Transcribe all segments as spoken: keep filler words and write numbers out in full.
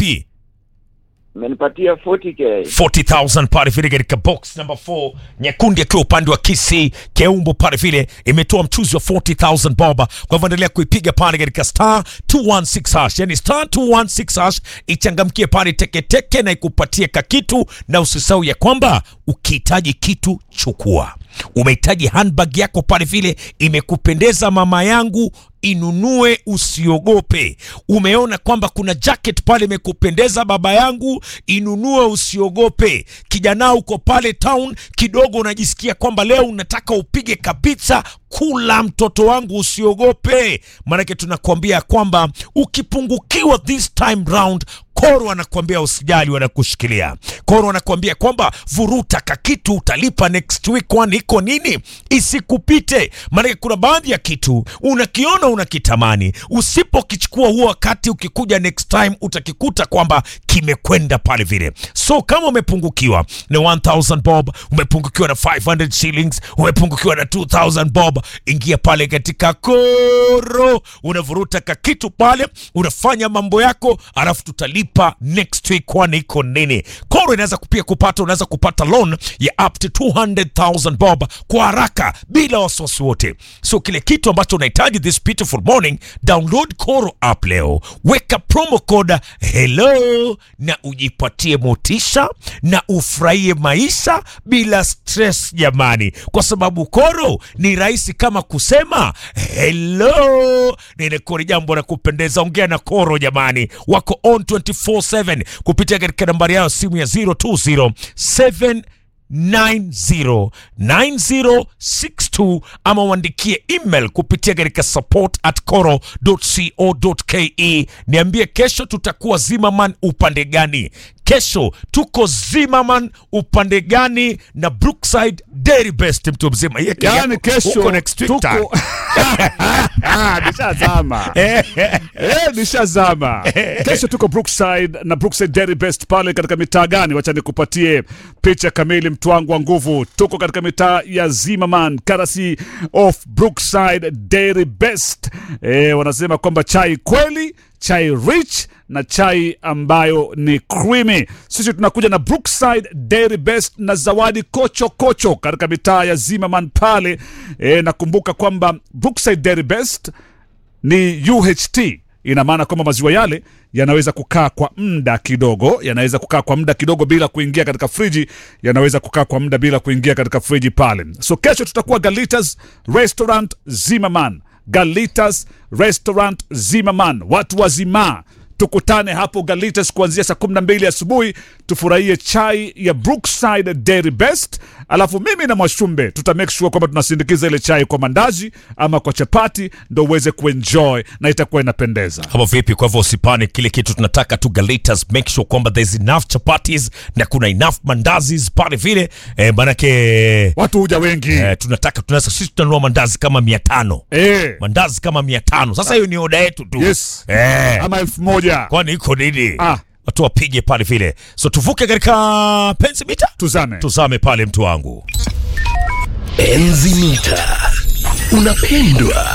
ngapi? Umenipatia forty K. forty thousand pale vile katika box number four. Nyekundu akiwa upande wa Kisii, Keumbo pale vile imetoa mchuzi wa forty thousand bob. Kwa hivyo endelea kuipiga pale katika star two one six hash. Yani star two one six hash, ichangamkie pale teke teke na ikupatie kakitu, na usisahau ya kwamba ukihitaji kitu chukua. Umehitaji handbag yako pale vile imekupendeza mama yangu, inunue, usiogope. Umeona kwamba kuna jacket pale imekupendeza baba yangu, inunue, usiogope. Kijana uko pale town kidogo unajisikia kwamba leo unataka upige kabisa, kula mtoto wangu, usiogope. Maana tunakuambia kwamba ukipungukiwa this time round, Koro anakuambia usijali, wanakushikilia. Koro anakuambia kwamba vuruta kakitu, utalipa next week, kwani iko nini? Isikupite. Maana kuna baadhi ya kitu unakiona unakitamani, usipokichukua huo wakati, ukikuja next time utakikuta kwamba kimekwenda pale vile. So kama umepungukiwa na one thousand bob, umepungukiwa na five hundred shillings, umepungukiwa na two thousand bob, ingia pale katika Koro, unavuruta kakitu pale, unafanya mambo yako, alafu tutalipa next week, kwani iko nini? Koro inaweza kupia kupata, unaweza kupata loan ya up to two hundred thousand bob kwa haraka bila wasiwasi wote. So kile kitu ambacho unahitaji this beautiful morning, download Koro app leo, weka promo code hello na ujipatie motisha na ufurahie maisha bila stress jamani, kwa sababu Koro ni rahisi kama kusema hello. Nene Koro, jambo la kupendeza. Ongea na Koro jamani, wako on twenty-four seven kupitia katika nambari yao simu ya zero two zero seven nine zero nine zero six two, ama uandikie email kupitia katika support at koro dot co dot ke. Niambie kesho tutakuwa Zimmerman upande gani? Kesho tuko Zimmerman upande gani na Brookside Dairy Best mtu mzima. Yeke yani kesho uko next week tuko nishazama eh nishazama kesho tuko Brookside na Brookside Dairy Best pale katika mitaa gani? Wacha nikupatie picha kamili mtu wangu wa nguvu. Tuko katika mitaa ya Zimmerman, Karasi of Brookside Dairy Best. Eh, wanasema kwamba chai kweli, chai rich na chai ambayo ni creamy. Sisi tunakuja na Brookside Dairy Best na zawadi kocho kocho katika mitaa ya Zimmerman pale. E, nakumbuka kwamba Brookside Dairy Best ni U H T. Ina maana kwamba maziwa yale yanaweza kukaa kwa muda kidogo, yanaweza kukaa kwa muda kidogo bila kuingia katika friji, yanaweza kukaa kwa muda bila kuingia katika friji pale. So kesho tutakuwa Galitas Restaurant Zimmerman. Galitas Restaurant Zimmerman, watu wazima tukutane hapo Galitas kuanzia saa kumi na mbili asubuhi, tufurahie chai ya Brookside Dairy Best. Alafu mimi na Mwashumbe tuta make sure kwamba tunasindikiza ile chai kwa mandazi ama kwa chapati, ndo uweze kuenjoy na itakuwa inapendeza. Hapo vipi? Kwa hivyo usipane, kile kitu tunataka tu Galitas make sure kwamba there's enough chapatis na kuna enough mandazis pale vile. Eh, manake watu huja wengi. Eh, tunataka tunaweza sisi tunanunua mandazi kama mia tano. Eh. Mandazi kama mia tano. Sasa hiyo ni oda yetu tu. Yes. Eh. Ama elfu moja. Kwani iko nini? Ah. Watu wapige pale vile. So tuvuke katika penzi mita. Tuzame. Tuzame pale mtu wangu. Penzi mita. Unapendwa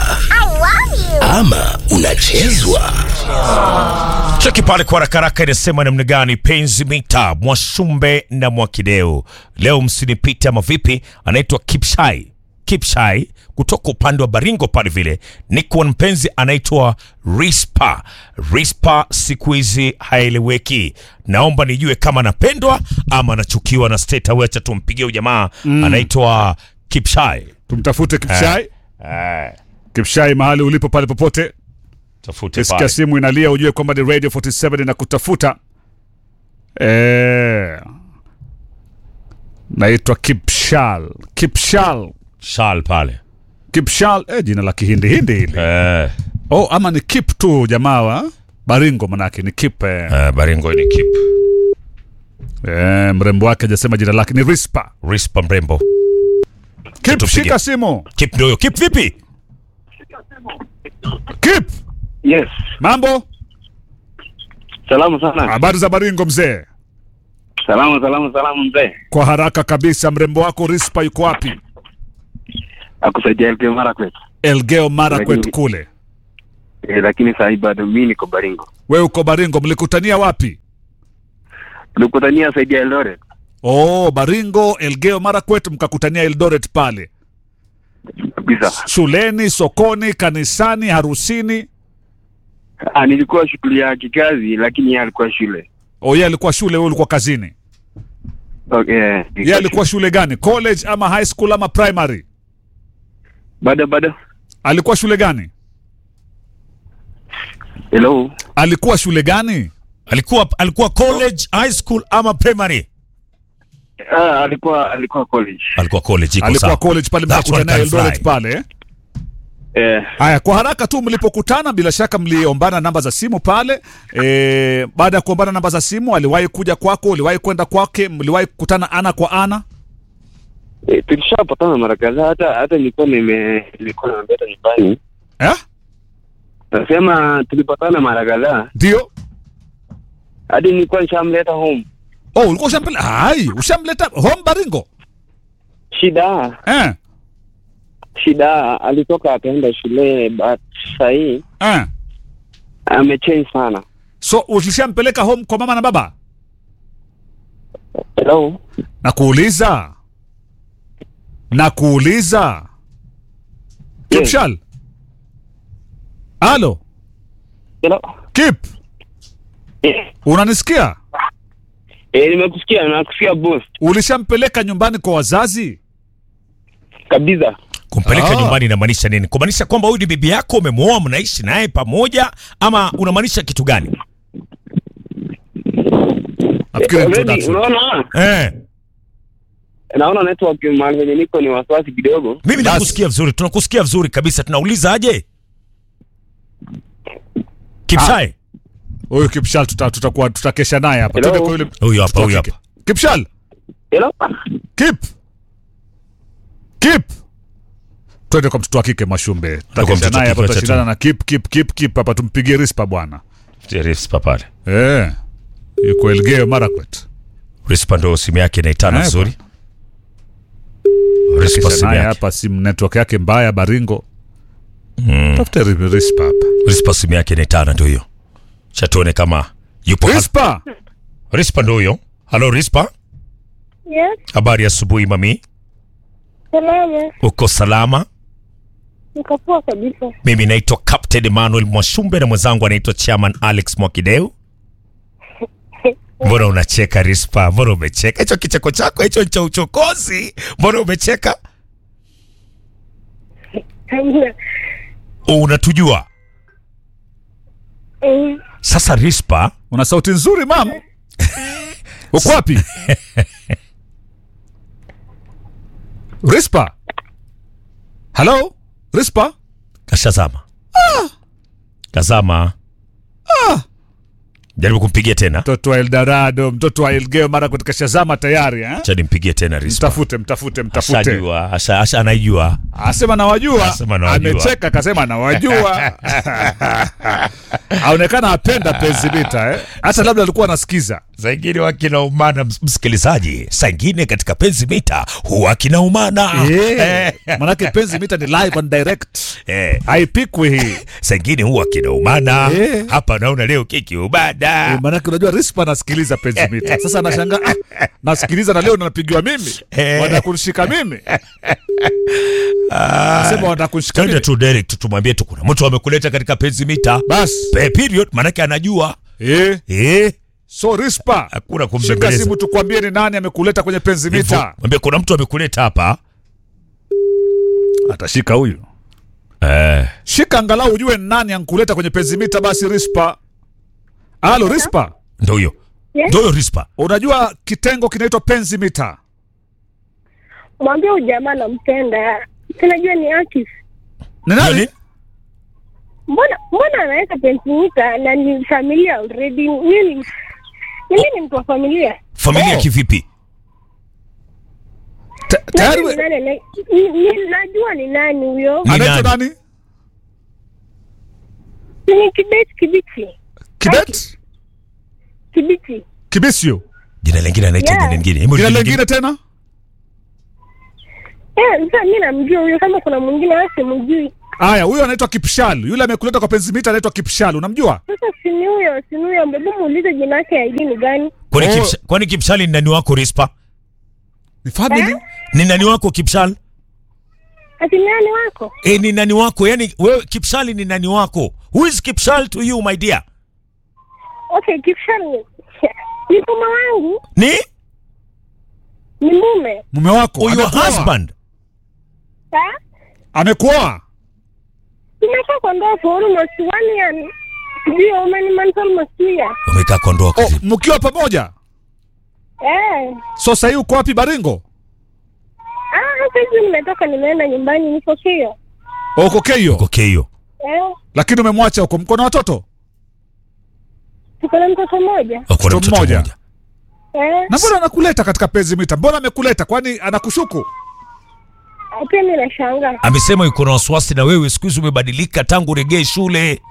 ama unachezwa? Cheki pale kwa rakaraka inasema namna gani penzi mita. Mwashumbe na Mwakideo. Leo msinipite ama vipi? Anaitwa Kipshai. Kipshai kutoka upande wa Baringo pale vile. Niko mpenzi anaitwa Rispa. Rispa siku hizi haeleweki. Naomba nijue kama napendwa ama nachukiwa na state. Acha tumpigie ujamaa mm. anaitwa Kipshai. Tumtafute Kipshai. Eh. Eh. Kipshai mahali ulipo pale popote. Tafute pale. Simu inalia ujue kwamba ni Radio forty-seven inakutafuta. Eh. Naitwa Kipshal. Kipshal. Shal pale. Kipshal, eh, jina la Kihindi hindi hili. Eh. Oh, ama ni Kip tu jamaa wa Baringo manake ni Kip. Eh, eh Baringo ni Kip. Eh, mrembo wake hajasema jina lake ni Rispa. Rispa mrembo. Kip, shika simu. Kip ndio. Kip vipi? Kip. Yes. Mambo? Salamu sana. Habari za Baringo mzee? Salamu salamu salamu mzee. Kwa haraka kabisa, mrembo wako Rispa yuko wapi? Akusaidia Elgeyo Marakwet. Elgeyo Marakwet kule. Eh, lakini sasa bado mimi niko Baringo. Wewe uko Baringo, mlikutania wapi? tulikutania saidi ya Eldoret. Oh, Baringo, Elgeyo Marakwet mkakutania Eldoret pale. Kabisa. Shuleni, sokoni, kanisani, harusini? Ah, nilikuwa shughuli ya kikazi lakini yeye alikuwa shule. Oh, yeye alikuwa shule, wewe ulikuwa kazini. Okay. Yeye alikuwa shule gani? College ama high school ama primary? Bado bado. Alikuwa shule gani? Hello. Alikuwa shule gani? Alikuwa alikuwa college, high school ama primary? Ah, alikuwa alikuwa college. Alikuwa college, iko Alikuwa sawa. college pale That's mkakutana what can Eldoret fly. pale. Eh? Eh, Haya, kwa haraka tu, mlipokutana bila shaka mliombana namba za simu pale. E, baada ya kuombana namba za simu, aliwahi kuja kwako, uliwahi kwenda kwake, mliwahi kukutana ana kwa ana? eh tulishapatana mara kadhaa, hata hata nilikuwa nime nilikuwa naambia nyumbani. Eh? Nasema tulipatana mara kadhaa. Ndio. Hadi nilikuwa nishamleta home. Oh, ulikuwa ushampeleka? Hai, ushamleta home Baringo? Shida. Eh. Shida alitoka akaenda shule but sahi Eh. amechange sana. So ulishampeleka home kwa mama na baba? Hello. Nakuuliza. Nakuuliza. Yes. Kipshal. Halo. Hello. Kip. Eh, Unanisikia? eh nimekusikia, nakusikia boss. Ulishampeleka nyumbani kwa wazazi? Kabisa. Kumpeleka Ah. nyumbani inamaanisha nini? Kumaanisha kwamba huyu ni bibi yako, umemuoa, mnaishi naye pamoja, ama unamaanisha kitu gani? Nafikiri Already, introduction. unaona? Eh, Naona network mahali penye niko ni wasiwasi kidogo. mimi Bas. nakusikia vizuri, tunakusikia vizuri kabisa. Tunauliza aje? Kipsai. Huyu Kipshal tuta- tutakuwa tutakesha naye hapa. Hello? Twende kwa yule. Huyu hapa, huyu hapa. Kipshal. Hello. Kip. Kip. Twende kwa mtoto wa kike Mashumbe. Tutakesha mtoto wa naye hapa, kike, tutashindana wacha na Kip Kip Kip Kip hapa, tumpigie rispa bwana. Rispa pale. Eh. Yuko Elgeyo Marakwet. Rispa ndo simu yake inaitana Eh, vizuri. Rispa Tutakesha simu naye yake. hapa, simu network yake mbaya Baringo. Mm. Tafute ri- rispa hapa. Rispa simu yake inaitana ndio hiyo. Chatuone kama yupo. Rispa. Rispa ndio huyo. Halo Rispa. Yes, Habari ya asubuhi mami. salama. Uko salama? Niko poa kabisa. Mimi naitwa Captain Emmanuel Mwashumbe na mwenzangu anaitwa Chairman Alex Mwakideu. Mbona unacheka Rispa? Mbona umecheka? Hicho kicheko chako hicho cha uchokozi. Mbona umecheka? Hamna. Unatujua. Mm, Sasa Rispa, Una sauti nzuri mama. Uko wapi? Rispa. Hello? Rispa? kashazama. Kazama. Jaribu kumpigia tena. Mtoto wa Eldorado, mtoto wa Elgeyo Marakwet kashazama tayari eh? Acha nimpigie tena Rispa. Mtafute, mtafute, mtafute. Ashajua, asha, asha anaijua. Asema nawajua. Asema nawajua. Amecheka akasema nawajua. Aonekana apenda penzi mita eh? Hata labda alikuwa anasikiza. Saa ingine wakinaumana msikilizaji. Saa ingine katika penzi mita huwa kinaumana. Eh. Manake penzi mita ni live and direct. Eh. Haipikwi hii. Saa ingine huwa kinaumana. Eh. Hapa naona leo kiki ubada. Eh, manake unajua Rispa anasikiliza penzi mita. Sasa anashangaa, ah, nasikiliza na leo napigiwa mimi. Eh. Wanataka kunishika mimi. Nasema wanataka kunishika Twende mimi. tu direct tumwambie tu kuna mtu amekuleta katika penzi mita. Bas. Pe period manake anajua. Eh. Eh. So Rispa, Hakuna shika kumbembeleza. simu tukwambie ni nani amekuleta kwenye penzi Hivyo, mita. mwambie kuna mtu amekuleta hapa. Atashika huyu. Eh. Shika angalau ujue ni nani ankuleta kwenye penzi mita basi Rispa. Halo Rispa. Ndio huyo. yes. Ndio huyo Rispa. Unajua kitengo kinaitwa penzi mita. Mwambie huyu jamaa nampenda. Sinajua ni Akif. Ni nani? Nani? Mbona mbona anaweka pensimita na ni familia already? Nini? Mimi ni mtu wa familia. Familia Oh. kivipi? Ta- Tayari Najua ni we- nani, na- ni- ni- najua ni nani huyo. Ni anaitwa nani? nani? Ni Kibeti Kibiti. Kibet? Kibiti. Kibisio. Jina lingine anaitwa Yeah. jina lingine. Hebu Jina jina lingine tena? Eh, sasa mimi namjua huyo, kama kuna mwingine wasi mjui. Haya, huyo anaitwa Kipshal. Yule amekuleta kwa penzi mita anaitwa Kipshal. Unamjua? Sasa si ni huyo, si ni huyo. Mbona muulize jina yake ya I D ni gani? Kwani Oh. Kipshal, kwani Kipshal ni nani wako Rispa? Ni family? Eh? Ni nani wako Kipshal? Ati nani wako? Eh, ni nani wako? Yaani wewe Kipshal ni nani wako? Who is Kipshal to you my dear? Okay, Kipshal ni ni mume wangu, Ni ni mume. Mume wako or your amekuoa? husband? Eh? Amekuoa? Tumekaa kwa ndoa for almost one year. Sijui how many months, almost two years. Umekaa kwa ndoa Oh, kati. mkiwa pamoja? Eh. So sasa uko wapi Baringo? Ah, sasa hivi nimetoka nimeenda nyumbani niko kio. Uko Keyo. Okay hiyo. Eh. Lakini umemwacha huko. Mko na watoto? Tuko na mtoto mmoja. Uko na Mtoto mtoto mmoja. mmoja. Eh. Na mbona anakuleta katika penzi mita? Mbona amekuleta? Kwani anakushuku? Pia mimi nashangaa. Amesema yuko na wasiwasi na wewe, siku hizi umebadilika tangu regee shule.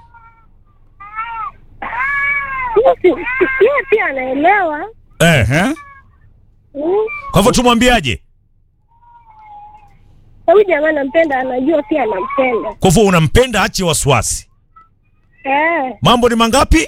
Sio si, si, yeye pia anaelewa. Eh. Eh? Mm. Kwa hivyo tumwambiaje? Huyu jamaa nampenda, anajua pia anampenda. Kwa hivyo unampenda, ache wasiwasi. Eh. Mambo ni mangapi?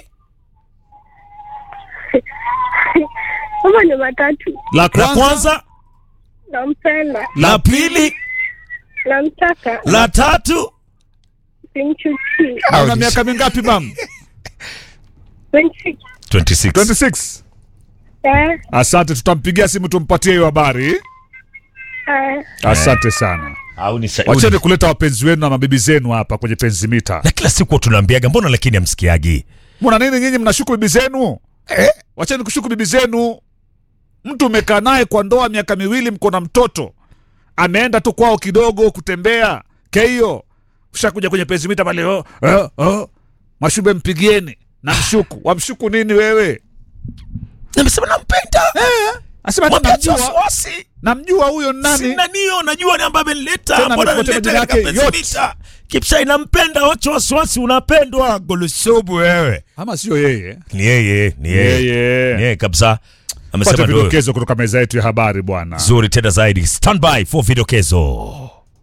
Kama ni matatu. La La kwanza, kwanza, Nampenda. la pili, Namtaka. la tatu. Simchuki. una miaka mingapi mam? twenty-six. twenty-six. twenty-six. Eh. Asante, tutampigia simu tumpatie hiyo habari. Eh. Asante sana. Au ni Wacheni kuleta wapenzi wenu na mabibi zenu hapa kwenye penzi mita. na kila siku tunaambiaga, mbona lakini amsikiagi? Mbona nini nyinyi mnashuku bibi zenu? Eh? Wacheni kushuku bibi zenu. Mtu umekaa naye kwa ndoa miaka miwili, mko na mtoto. Ameenda tu kwao kidogo kutembea. Keyo. Ushakuja kwenye penzi mita pale. Oh, oh, oh. Mashube mpigieni. Na mshuku. Wamshuku nini wewe? Namesema nampenda. Eh. Asema Mwambie namjua. wasiwasi. Namjua huyo nani? Sina niyo, najua ni ambaye amenileta. Tena Mbona amepotea nileta majina katika yake yote. Pensimita? Kipshai nampenda, wacha wasiwasi, unapendwa. Golosobu wewe. Ama sio yeye? Ni yeye, ni yeye. Ni Yeye. yeye kabisa. Pata Amesema ndio. vidokezo kutoka meza yetu ya habari bwana. Zuri tena zaidi. Stand by for vidokezo.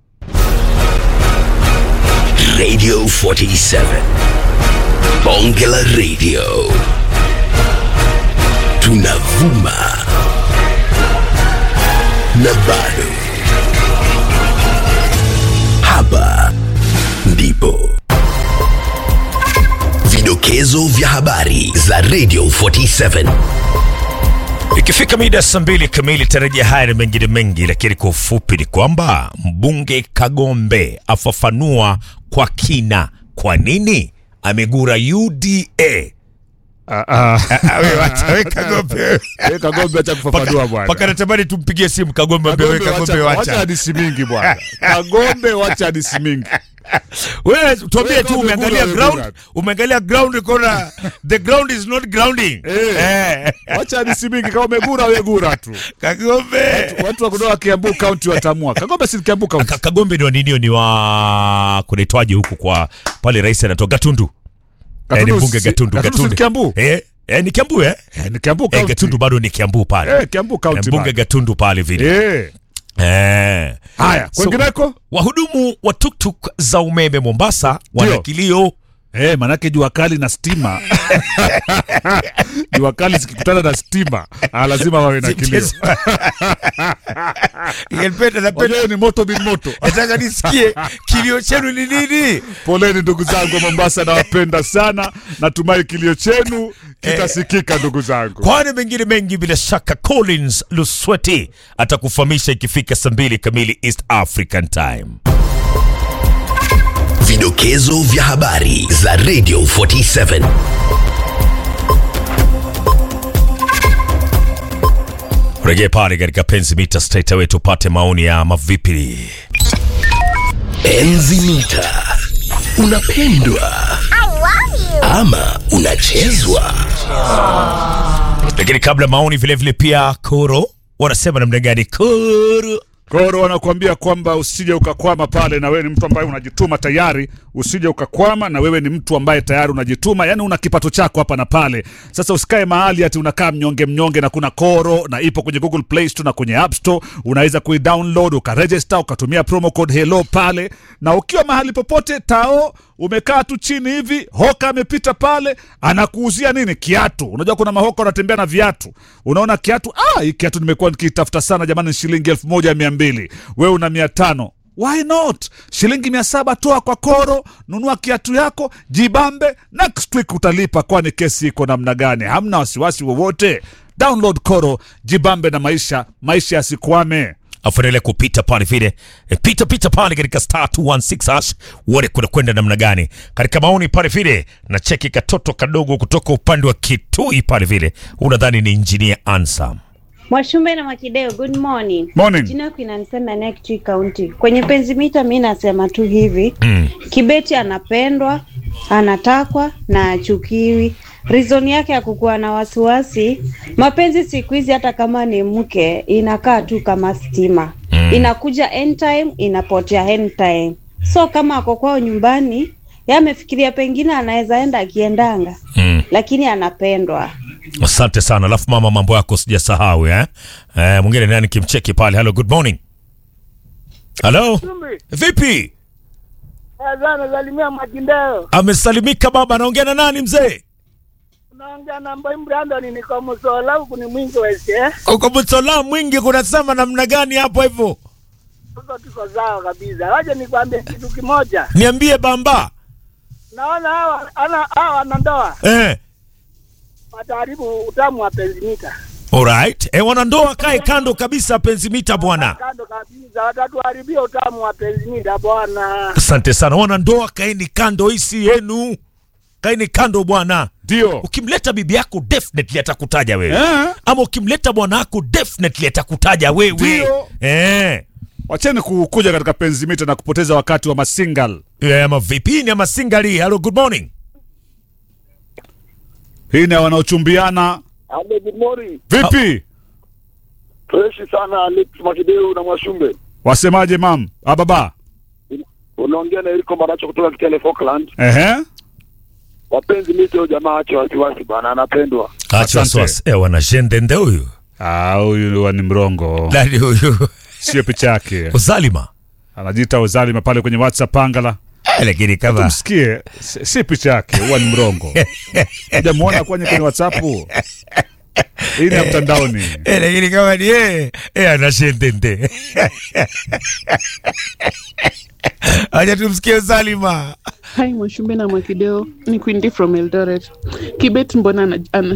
Radio forty-seven. Bongela Radio. Tunavuma. Na bado. Hapa ndipo. Vidokezo vya habari za Radio forty-seven. Ikifika mida ya saa mbili kamili tarajia haya na mengine mengi, lakini kwa ufupi ni kwamba mbunge Kagombe afafanua kwa kina kwa nini amegura U D A. Ah ah. Wewe wacha wewe Kagombe. Eh, Kagombe acha kufafanua bwana. Paka natamani tumpigie simu Kagombe ambaye wewe Kagombe wacha wacha. hadithi mingi bwana. Kagombe wacha hadithi mingi. Wewe tuambie Wewe tu Kagombe umeangalia gura, ground, gura. umeangalia ground ikona the ground is not grounding. Eh. Eh. Wacha hadithi mingi, kama umegura wewe gura tu. Kagombe. Watu wa kutoka Kiambu County watamua. Kagombe si Kiambu County. Ka- Kagombe ni wa nini? Ni wa kunaitwaje huku kwa pale rais anatoka Gatundu. Eh, ni Gatundu mbunge si- Gatundu, Gatundu si Gatundu. Kiambu? Eh, eh ni Kiambu eh? Eh, ni Kiambu Eh, County. Gatundu bado ni Kiambu pale. Eh, Kiambu Eh, County. mbunge bado. Gatundu pale vile. Eh. Eh. Haya, So, kwengineko? wahudumu wa tuktuk za umeme Mombasa wana Ndio. kilio. Eh, manake jua kali na stima. Jua kali zikikutana na stima, ah, lazima wawe na kilio. Ningependa napenda Wajua ni moto bin moto. nataka nisikie kilio chenu ni nini? Poleni ndugu zangu wa Mombasa, nawapenda sana. Natumai kilio chenu kitasikika ndugu zangu. Kwani mengine mengi bila shaka Collins Lusweti atakufahamisha ikifika saa mbili kamili East African Time. Vidokezo vya habari za Radio forty-seven. Rejea pale katika penzi mita straight away tupate maoni ya mavipi. Enzi mita. Unapendwa ama unachezwa? Lakini kabla maoni vile vile pia Koro wanasema namna gani? Koro Koro wanakuambia kwamba usije ukakwama pale, na wewe ni mtu ambaye unajituma tayari. Usije ukakwama na wewe ni mtu ambaye tayari unajituma, yani una kipato chako hapa na pale. Sasa usikae mahali ati unakaa mnyonge mnyonge, na kuna Koro na ipo kwenye Google Play Store na kwenye App Store. Unaweza kuidownload, ukaregister, ukatumia promo code hello pale, na ukiwa mahali popote tao umekaa tu chini hivi, hoka amepita pale, anakuuzia nini? Kiatu. Unajua kuna mahoka wanatembea na viatu. Unaona kiatu, ah, hii kiatu nimekuwa nikitafuta sana jamani, shilingi elfu moja mia mbili. Wewe una mia tano. Why not? Shilingi mia saba toa kwa Koro, nunua kiatu yako, jibambe, next week utalipa, kwani kesi iko namna gani? Hamna wasiwasi wowote. Download Koro, jibambe na maisha, maisha yasikwame. Afuendelea kupita pale vile e, pita pita pale katika star two one six hash uone kuna kwenda namna gani. Katika maoni pale vile na cheki katoto kadogo kutoka upande wa Kitui pale vile, unadhani ni engineer Ansam. Mwashumbe na Mwakideo, good morning. Morning. Jina kuinanisema na Kitui County. Kwenye penzi mita mimi nasema tu hivi. Mm. Kibeti anapendwa, anatakwa na achukiwi. Reason yake ya kukuwa na wasiwasi, mapenzi siku hizi hata kama ni mke inakaa tu kama stima. Mm. Inakuja end time, inapotea end time. So kama ako kwao nyumbani, yeye amefikiria pengine anaweza enda akiendanga. Mm. Lakini anapendwa. Asante sana. Alafu mama, mambo yako sijasahau eh. Eh, mwingine nani kimcheki pale. Hello, good morning. Hello. Vipi? Azana salimia Mwakideo. Amesalimika baba, naongea na nani mzee? Naongea na Mbai Brandon, niko Msola huko, ni mwingi wese eh. Uko Msola mwingi, kunasema namna gani hapo hivyo? Tuko tuko sawa kabisa. Waje nikwambie kitu kimoja. Niambie bamba. Naona hawa ana hawa wanandoa. Eh. Wataharibu utamu wa penzi mita. Alright. Eh, wanandoa kae kando kabisa penzi mita bwana. Kando kabisa, watatuharibia utamu wa penzi mita bwana. Asante sana. Wanandoa kaeni kando, hisi yenu. Kaeni kando bwana. Ndio. Ukimleta bibi yako definitely atakutaja wewe. Eh? Ama ukimleta bwana wako definitely atakutaja wewe. Ndio. Eh. Wacheni kukuja katika penzi mita na kupoteza wakati wa masingle. Yeah, ama vipi ni ama singali. Hello, good morning. Hii ni wanaochumbiana. Hello, good morning. Vipi? Fresh sana Alex Mwakideo na Mwashumbe. Wasemaje mam? Ah baba. Unaongea na Eriko Maracho kutoka Kitale Falkland. Ehe. Wapenzi mito jamaa acha wasiwasi bana, anapendwa. Acha wasiwasi. Eh, wana jendende huyu. Ah, huyu ni mrongo. Nani huyu? Sio picha yake. Uzalima. Anajiita Uzalima pale kwenye WhatsApp Pangala. Eh, lakini kama tumsikie, si, si picha yake, huwa ni mrongo. Hujamuona kwenye kwenye WhatsApp? Hii ni mtandaoni. Eh, lakini kama ni yeye, eh ana jendende. Acha tumsikie Uzalima. Hi Mwashumbe na Mwakideo, ni Quindi from Eldoret. Kibet mbona ana